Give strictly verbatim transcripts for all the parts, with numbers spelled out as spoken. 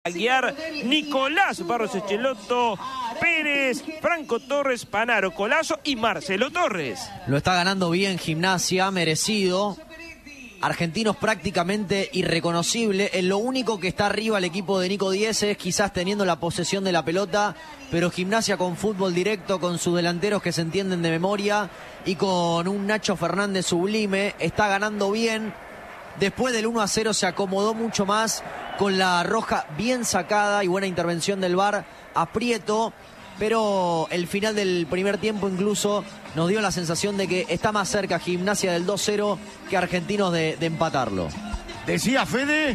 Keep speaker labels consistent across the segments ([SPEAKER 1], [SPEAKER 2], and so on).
[SPEAKER 1] Aguiar, Nicolás Barros Echeloto, Pérez, Franco Torres, Panaro, Colazo y Marcelo Torres.
[SPEAKER 2] Lo está ganando bien Gimnasia, merecido. Argentinos prácticamente irreconocible. En lo único que está arriba el equipo de Nico Dieces, quizás teniendo la posesión de la pelota, pero Gimnasia con fútbol directo, con sus delanteros que se entienden de memoria y con un Nacho Fernández sublime, está ganando bien. Después del uno a cero se acomodó mucho más con la roja bien sacada y buena intervención del V A R a Prieto, pero el final del primer tiempo incluso nos dio la sensación de que está más cerca Gimnasia del dos cero que Argentinos de, de empatarlo.
[SPEAKER 3] Decía Fede.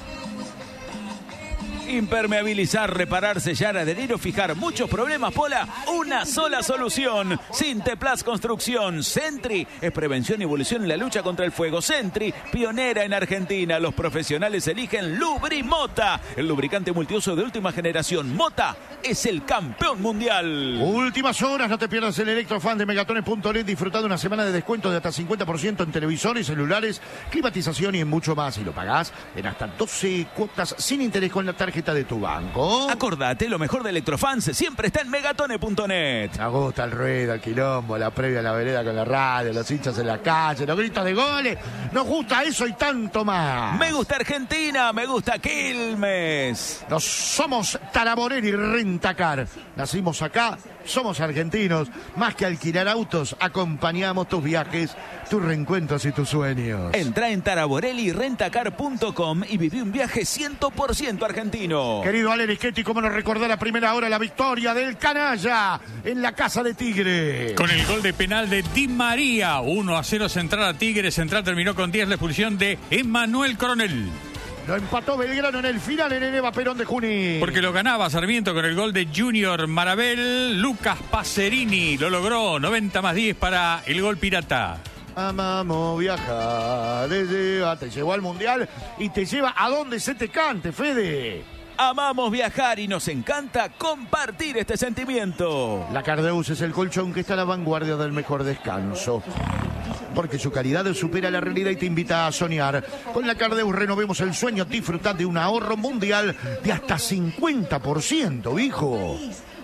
[SPEAKER 4] Impermeabilizar, reparar, sellar, adherir o fijar muchos problemas, Pola, una sola solución. Sinteplas Construcción. Sentry es prevención y evolución en la lucha contra el fuego. Sentry, pionera en Argentina. Los profesionales eligen Lubrimota, el lubricante multiuso de última generación. Mota es el campeón mundial.
[SPEAKER 3] Últimas horas, no te pierdas el Electrofan de megatones punto net. Disfruta de una semana de descuento de hasta cincuenta por ciento en televisores, celulares, climatización y en mucho más. Y lo pagás en hasta doce cuotas sin interés con la tarjeta de tu banco.
[SPEAKER 4] Acordate, lo mejor de Electrofans siempre está en megatones punto net.
[SPEAKER 3] Me gusta el ruido, el quilombo, la previa a la vereda con la radio, los hinchas en la calle, los gritos de goles. Nos gusta eso y tanto más.
[SPEAKER 4] Me gusta Argentina, me gusta Quilmes.
[SPEAKER 3] Nos somos Taraborelli Rentacar. Nacimos acá, somos argentinos. Más que alquilar autos, acompañamos tus viajes, tus reencuentros y tus sueños.
[SPEAKER 4] Entra en taraborelli rentacar punto com y viví un viaje cien por ciento argentino.
[SPEAKER 3] Querido Ale Rischetti, ¿cómo nos recordó la primera hora la victoria del Canalla en la casa de Tigre?
[SPEAKER 5] Con el gol de penal de Di María, uno a cero Central a Tigre. Central terminó con diez, la expulsión de Emmanuel Coronel.
[SPEAKER 3] Lo empató Belgrano en el final en el Eva Perón de Junín.
[SPEAKER 5] Porque lo ganaba Sarmiento con el gol de Junior Marabel. Lucas Pacerini lo logró, noventa más diez para el gol pirata.
[SPEAKER 3] Amamos viajar, te lleva, te llevó al Mundial y te lleva a donde se te cante, Fede.
[SPEAKER 4] Amamos viajar y nos encanta compartir este sentimiento.
[SPEAKER 3] La Cardeus es el colchón que está a la vanguardia del mejor descanso, porque su calidad supera la realidad y te invita a soñar. Con la Cardeus renovemos el sueño, disfrutad de un ahorro mundial de hasta cincuenta por ciento, hijo.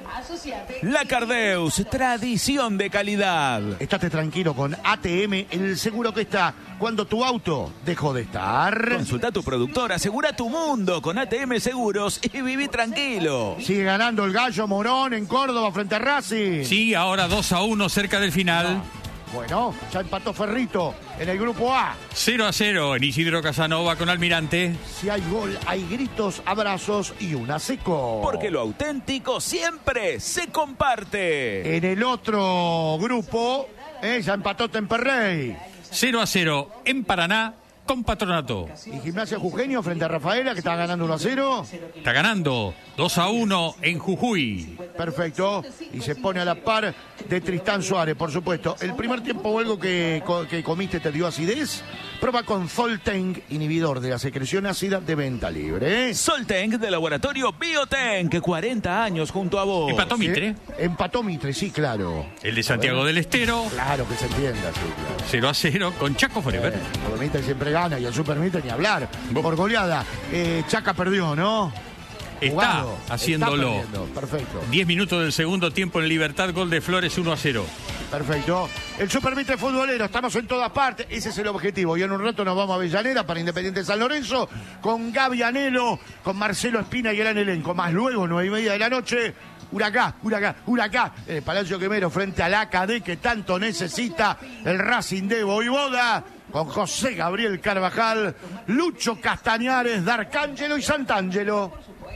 [SPEAKER 4] La Cardeus, tradición de calidad.
[SPEAKER 3] Estate tranquilo con A T M, el seguro que está cuando tu auto dejó de estar.
[SPEAKER 4] Consulta a tu productor, asegura tu mundo con A T M Seguros y viví tranquilo.
[SPEAKER 3] Sigue ganando el Gallo Morón en Córdoba frente a Racing.
[SPEAKER 5] Sí, ahora dos a uno cerca del final.
[SPEAKER 3] No. Bueno, ya empató Ferrito en el grupo A.
[SPEAKER 5] cero a cero en Isidro Casanova con Almirante.
[SPEAKER 3] Si hay gol, hay gritos, abrazos y una seco.
[SPEAKER 4] Porque lo auténtico siempre se comparte.
[SPEAKER 3] En el otro grupo, eh, ya empató Temperley.
[SPEAKER 5] cero a cero en Paraná con Patronato.
[SPEAKER 3] Y Gimnasia Jujeño frente a Rafaela, que está ganando uno a cero.
[SPEAKER 5] Está ganando dos a uno en Jujuy.
[SPEAKER 3] Perfecto. Y se pone a la par de Tristán Suárez, por supuesto. ¿El primer tiempo o algo que, que comiste te dio acidez? Prueba con Zolteng, inhibidor de la secreción ácida de venta libre.
[SPEAKER 4] Zolteng de Laboratorio Biotank, cuarenta años junto a vos.
[SPEAKER 5] Empató Mitre.
[SPEAKER 3] ¿Sí? Empató Mitre, sí, claro.
[SPEAKER 5] El de Santiago bueno, del Estero.
[SPEAKER 3] Claro que se entienda, sí, claro.
[SPEAKER 5] cero a cero con Chaco Forever.
[SPEAKER 3] Eh, el Mitre siempre gana y el Super Mitre ni hablar. Por goleada. Eh, Chaca perdió, ¿no?
[SPEAKER 5] Está
[SPEAKER 3] Jugado,
[SPEAKER 5] haciéndolo.
[SPEAKER 3] Está perfecto.
[SPEAKER 5] diez minutos del segundo tiempo en Libertad, gol de Flores uno a cero.
[SPEAKER 3] Perfecto. El Super Mitre futbolero, estamos en todas partes. Ese es el objetivo. Y en un rato nos vamos a Avellaneda para Independiente San Lorenzo con Gaby Anelo, con Marcelo Espina y el gran elenco. Más luego, nueve y media de la noche. Huracán, Huracán, Huracán, en el Palacio Quemero frente al A C A D que tanto necesita el Racing de Voivoda, con José Gabriel Carvajal, Lucho Castañares, D'Arcángelo y Santangelo.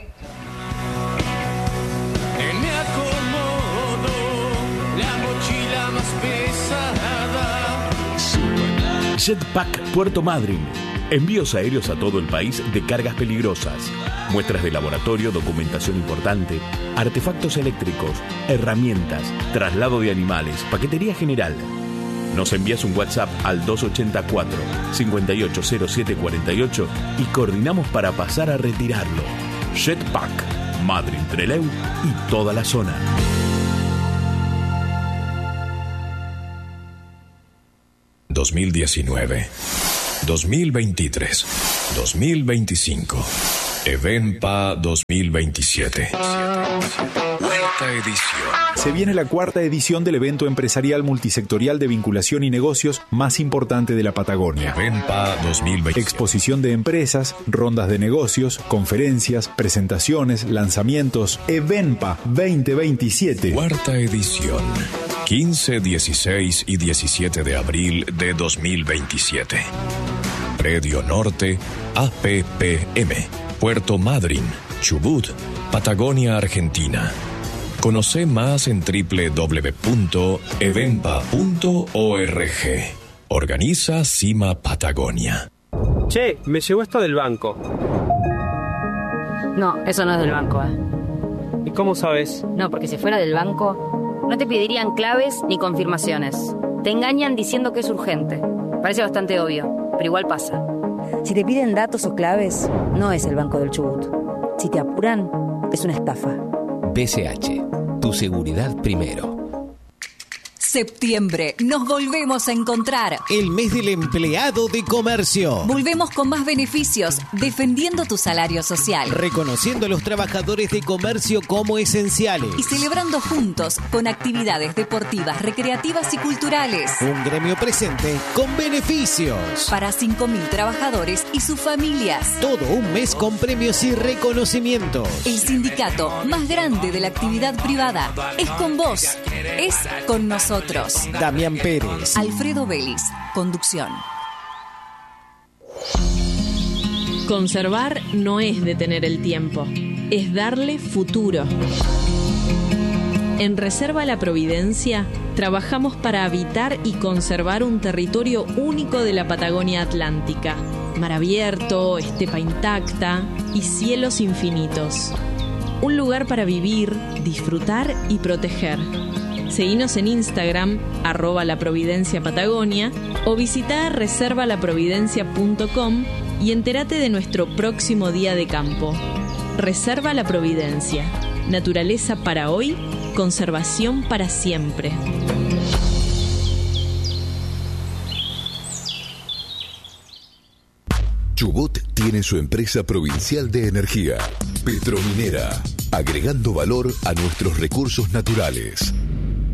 [SPEAKER 6] Me acomodo la mochila más pesada.
[SPEAKER 7] Jetpack Puerto Madryn. Envíos aéreos a todo el país de cargas peligrosas. Muestras de laboratorio, documentación importante, artefactos eléctricos, herramientas, traslado de animales, paquetería general. Nos envías un WhatsApp al dos ocho cuatro, cinco ocho cero siete cuatro ocho y coordinamos para pasar a retirarlo. Jetpack, Madryn, Trelew y toda la zona. dos mil diecinueve, dos mil veintitrés, dos mil veinticinco.
[SPEAKER 8] Evenpa dos mil veintisiete. Cuarta edición.
[SPEAKER 9] Se viene la cuarta edición del evento empresarial multisectorial de vinculación y negocios más importante de la Patagonia.
[SPEAKER 8] Evenpa dos mil veinte.
[SPEAKER 9] Exposición de empresas, rondas de negocios, conferencias, presentaciones, lanzamientos. Evenpa veinte veintisiete.
[SPEAKER 8] Cuarta edición. quince, dieciséis y diecisiete de abril de dos mil veintisiete. Predio Norte, A P P M. Puerto Madryn, Chubut, Patagonia, Argentina. Conoce más en doble u doble u doble u punto evenpa punto org. Organiza Cima Patagonia.
[SPEAKER 10] Che, me llegó esto del banco.
[SPEAKER 11] No, eso no es del banco, ¿eh?
[SPEAKER 10] ¿Y cómo sabes?
[SPEAKER 11] No, porque si fuera del banco, no te pedirían claves ni confirmaciones. Te engañan diciendo que es urgente. Parece bastante obvio, pero igual pasa. Si te piden datos o claves, no es el Banco del Chubut. Si te apuran, es una estafa.
[SPEAKER 12] B C H, tu seguridad primero.
[SPEAKER 13] Septiembre, nos volvemos a encontrar.
[SPEAKER 12] El mes del empleado de comercio.
[SPEAKER 13] Volvemos con más beneficios, defendiendo tu salario social.
[SPEAKER 12] Reconociendo a los trabajadores de comercio como esenciales.
[SPEAKER 13] Y celebrando juntos con actividades deportivas, recreativas y culturales.
[SPEAKER 12] Un gremio presente con beneficios.
[SPEAKER 13] Para cinco mil trabajadores y sus familias.
[SPEAKER 12] Todo un mes con premios y reconocimientos.
[SPEAKER 13] El sindicato más grande de la actividad privada es con vos, es con nosotros.
[SPEAKER 12] Damián Pérez,
[SPEAKER 13] Alfredo Vélez, conducción.
[SPEAKER 14] Conservar no es detener el tiempo, es darle futuro. En Reserva La Providencia trabajamos para habitar y conservar un territorio único de la Patagonia Atlántica. Mar abierto, estepa intacta y cielos infinitos. Un lugar para vivir, disfrutar y proteger. Seguinos en Instagram, arroba La Providencia Patagonia, o visita reserva la providencia punto com y entérate de nuestro próximo día de campo. Reserva La Providencia. Naturaleza para hoy, conservación para siempre.
[SPEAKER 15] Chubut tiene su empresa provincial de energía, Petrominera, agregando valor a nuestros recursos naturales.